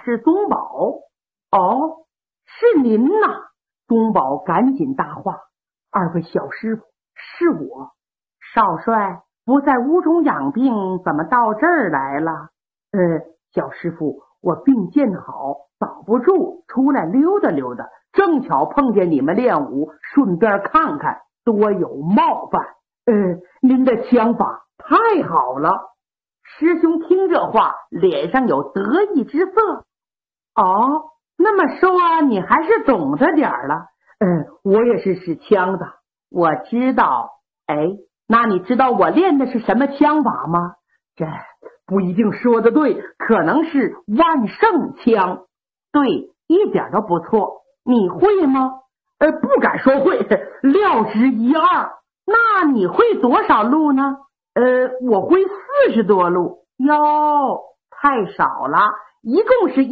是宗保。哦，是您呐。宗保赶紧搭话，二位小师傅，是我。少帅不在屋中养病，怎么到这儿来了？小师傅，我病见好，保不住出来溜达溜达，正巧碰见你们练武，顺便看看，多有冒犯。您的枪法太好了。师兄听这话，脸上有得意之色。哦，那么说你还是懂得点儿了。我也是使枪的。我知道。那你知道我练的是什么枪法吗？这不一定说的对，可能是万圣枪。对，一点都不错。你会吗？不敢说会，料之一二。那你会多少路呢？我会40多路。哟，太少了，一共是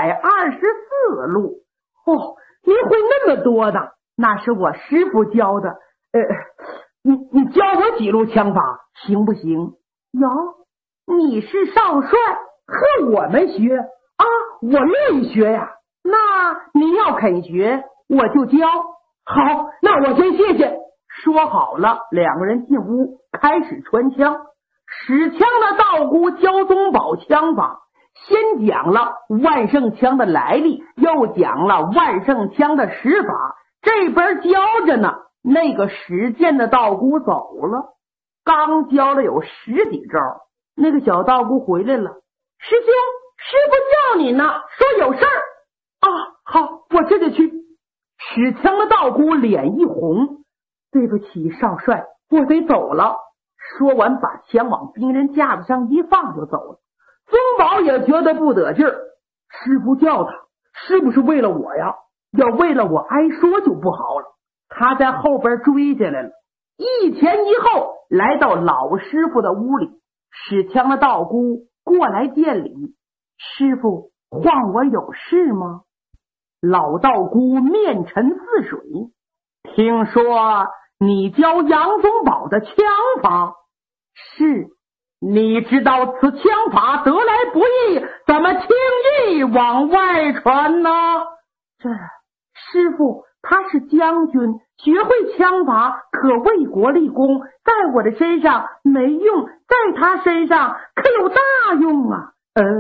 124路。哦，您会那么多的？那是我师傅教的。你教我几路枪法行不行？哟，你是少帅，和我们学啊？我乐意学呀。那你要肯学，我就教。好，那我先谢谢。说好了，两个人进屋开始穿枪。使枪的道姑教宗保枪法，先讲了万圣枪的来历，又讲了万圣枪的使法。这边教着呢，那个使剑的道姑走了，刚教了有10几招，那个小道姑回来了。师兄，师傅叫你呢，说有事儿。好，我这就去。使枪的道姑脸一红，对不起少帅，我得走了。说完把枪往兵人架子上一放就走了。宗保也觉得不得劲儿，师傅叫他是不是为了我呀？要为了我挨说就不好了。他在后边追进来了，一前一后来到老师傅的屋里。使枪的道姑过来见礼。师傅，唤我有事吗？老道姑面沉似水。听说你教杨宗保的枪法？是。你知道此枪法得来不易，怎么轻易往外传呢？师傅，他是将军，学会枪法可为国立功，在我的身上没用，在他身上可有大用啊。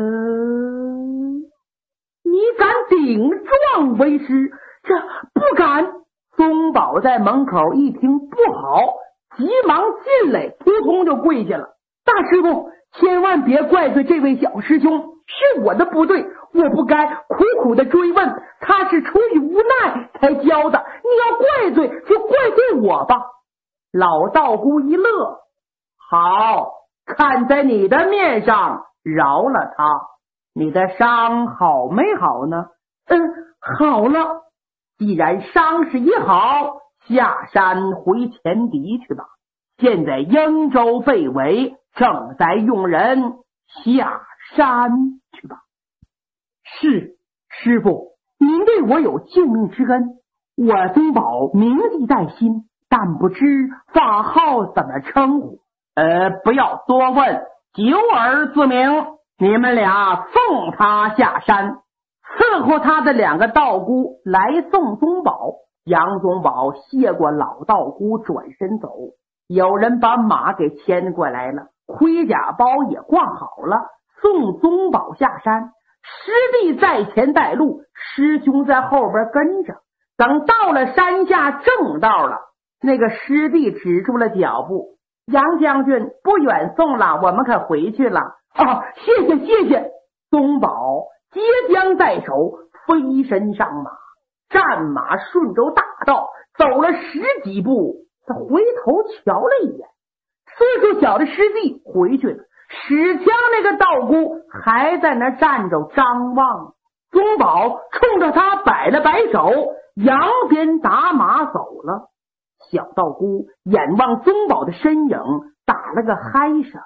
你敢顶撞为师？这不敢。宗保在门口一听不好，急忙进来，扑通就跪下了。大师傅，千万别怪罪这位小师兄，是我的不对，我不该苦苦的追问，他是出于无奈才教的，你要怪罪就怪罪我吧。老道姑一乐，好，看在你的面上饶了他。你的伤好没好呢？好了。既然伤势也好，下山回前敌去吧。现在英州被围，正在用人，下山去吧。是，师傅，您对我有救命之恩，我宗保铭记在心，但不知法号怎么称呼。不要多问，九耳自明。你们俩送他下山。伺候他的两个道姑来送宗保。杨宗保谢过老道姑，转身走。有人把马给牵过来了，盔甲包也挂好了，送宗保下山。师弟在前带路，师兄在后边跟着。等到了山下正道了，那个师弟止住了脚步。杨将军，不远送了，我们可回去了。谢谢。宗保接将在手，飞身上马，战马顺着大道走了10几步，他回头瞧了一眼，岁数小的师弟回去了，使枪那个道姑还在那站着张望。宗保冲着他摆了摆手，扬鞭打马走了。小道姑眼望宗保的身影，打了个嗨声。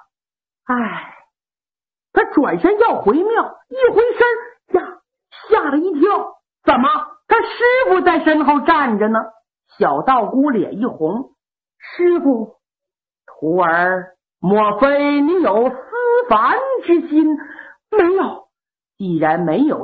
他转身要回庙，一回身呀，吓了一跳，怎么他师傅在身后站着呢？小道姑脸一红，师傅，徒儿，莫非你有思凡之心？没有。既然没有